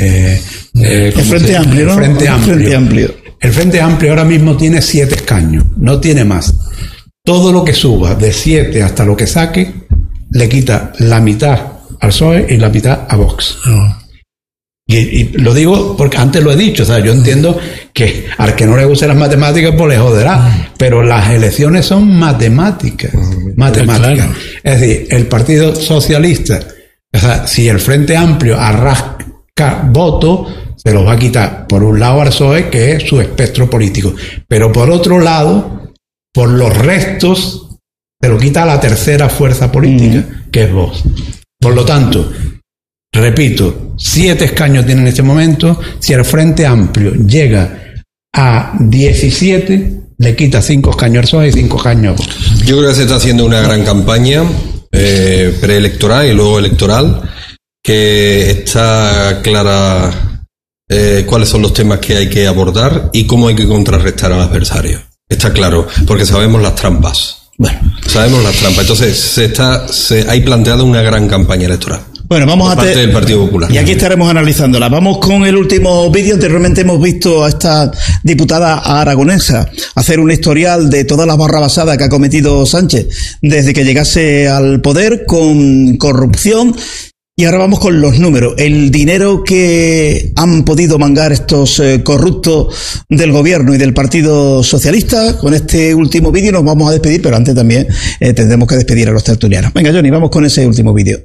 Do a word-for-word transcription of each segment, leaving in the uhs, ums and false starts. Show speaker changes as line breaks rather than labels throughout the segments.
Eh, eh,
el Frente Amplio, ¿no?
El Frente Amplio.
El Frente Amplio.
El Frente Amplio ahora mismo tiene siete escaños, no tiene más. Todo lo que suba de siete hasta lo que saque, le quita la mitad al P S O E y la mitad a Vox. Oh. Y, y lo digo porque antes lo he dicho, o sea, yo entiendo que al que no le gusten las matemáticas, pues le joderá, pero las elecciones son matemáticas, matemáticas. Claro. Es decir, el Partido Socialista, o sea, si el Frente Amplio arrasca votos, se los va a quitar por un lado al P S O E, que es su espectro político, pero por otro lado, por los restos, se lo quita a la tercera fuerza política, mm. que es Vox. Por lo tanto, repito, siete escaños tiene en este momento. Si el Frente Amplio llega a diecisiete, le quita cinco escaños al P S O E y cinco escaños a Vox.
Yo creo que se está haciendo una gran campaña eh, preelectoral y luego electoral, que está clara eh, cuáles son los temas que hay que abordar y cómo hay que contrarrestar al adversario. Está claro, porque sabemos las trampas.
Bueno,
sabemos las trampas. Entonces se está, se hay planteado una gran campaña electoral.
Bueno, vamos a
parte del Partido Popular.
Y aquí estaremos analizándola. Vamos con el último vídeo. Anteriormente hemos visto a esta diputada aragonesa hacer un historial de todas las barrabasadas que ha cometido Sánchez desde que llegase al poder con corrupción. Y ahora vamos con los números. El dinero que han podido mangar estos eh, corruptos del gobierno y del Partido Socialista. Con este último vídeo nos vamos a despedir, pero antes también eh, tendremos que despedir a los tertulianos. Venga, Johnny, vamos con ese último vídeo.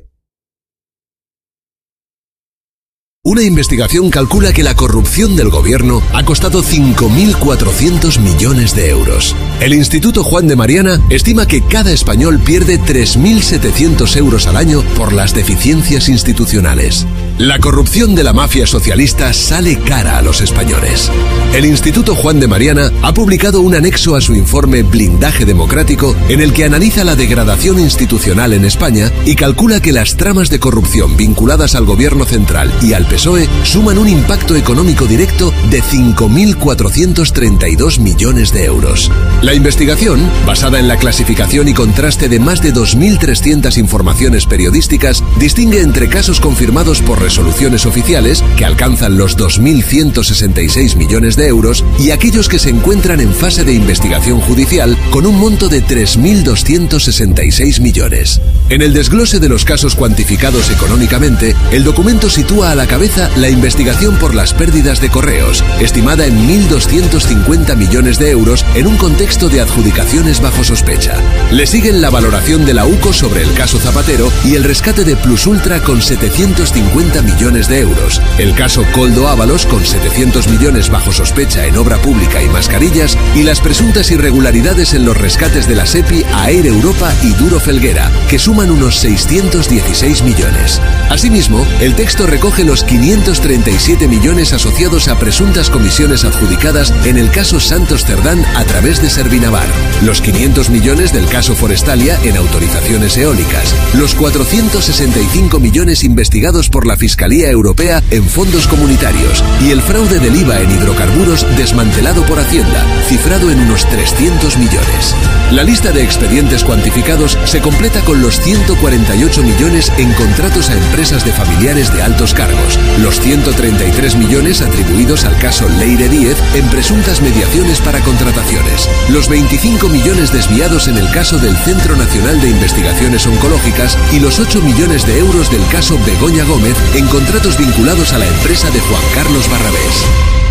Una investigación calcula que la corrupción del gobierno ha costado cinco mil cuatrocientos millones de euros. El Instituto Juan de Mariana estima que cada español pierde tres mil setecientos euros al año por las deficiencias institucionales. La corrupción de la mafia socialista sale cara a los españoles. El Instituto Juan de Mariana ha publicado un anexo a su informe Blindaje Democrático, en el que analiza la degradación institucional en España y calcula que las tramas de corrupción vinculadas al gobierno central y al P S O E suman un impacto económico directo de cinco mil cuatrocientos treinta y dos millones de euros. La investigación, basada en la clasificación y contraste de más de dos mil trescientas informaciones periodísticas, distingue entre casos confirmados por resoluciones oficiales, que alcanzan los dos mil ciento sesenta y seis millones de euros, y aquellos que se encuentran en fase de investigación judicial, con un monto de tres mil doscientos sesenta y seis millones. En el desglose de los casos cuantificados económicamente, el documento sitúa a la cabeza la investigación por las pérdidas de correos, estimada en mil doscientos cincuenta millones de euros en un contexto de adjudicaciones bajo sospecha. Le siguen la valoración de la U C O sobre el caso Zapatero y el rescate de Plus Ultra con setecientos cincuenta millones de euros, el caso Koldo Ábalos con setecientos millones bajo sospecha en obra pública y mascarillas, y las presuntas irregularidades en los rescates de la SEPI a Air Europa y Duro Felguera, que suman unos seiscientos dieciséis millones. Asimismo, el texto recoge los quinientos treinta y siete millones asociados a presuntas comisiones adjudicadas en el caso Santos Cerdán a través de Servinavar, los quinientos millones del caso Forestalia en autorizaciones eólicas, los cuatrocientos sesenta y cinco millones investigados por la Fiscalía Europea en fondos comunitarios y el fraude del I V A en hidrocarburos desmantelado por Hacienda, cifrado en unos trescientos millones. La lista de expedientes cuantificados se completa con los ciento cuarenta y ocho millones en contratos a empresas de familiares de altos cargos, los ciento treinta y tres millones atribuidos al caso Leire Díez en presuntas mediaciones para contrataciones, los veinticinco millones desviados en el caso del Centro Nacional de Investigaciones Oncológicas y los ocho millones de euros del caso Begoña Gómez en contratos vinculados a la empresa de Juan Carlos Barrabés.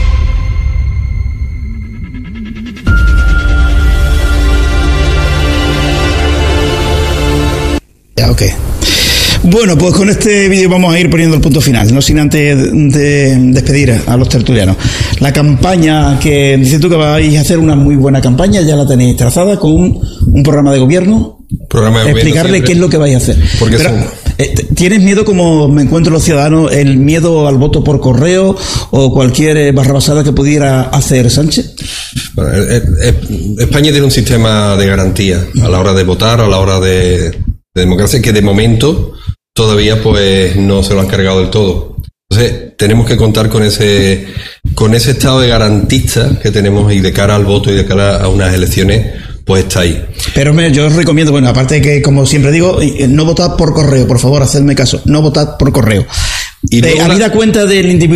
Ya, ok. Bueno, pues con este vídeo vamos a ir poniendo el punto final, no sin antes de despedir a los tertulianos. La campaña que dices tú que vais a hacer una muy buena campaña, ya la tenéis trazada con un, un programa de gobierno.
Programa de
Explicarle
gobierno,
qué es lo que vais a hacer.
Porque
Pero,
son...
eh, ¿tienes miedo, como me encuentro los ciudadanos, el miedo al voto por correo o cualquier eh, barrabasada que pudiera hacer Sánchez?
Bueno, eh, eh, España tiene un sistema de garantía a la hora de votar, a la hora de, de democracia, que de momento todavía pues no se lo han cargado del todo. Entonces tenemos que contar con ese con ese estado de garantista que tenemos, y de cara al voto y de cara a unas elecciones pues está ahí.
Pero me, yo os recomiendo, bueno, aparte de que, como siempre digo, no votad por correo, por favor, hacedme caso, no votad por correo. Y de, habida la... cuenta del individuo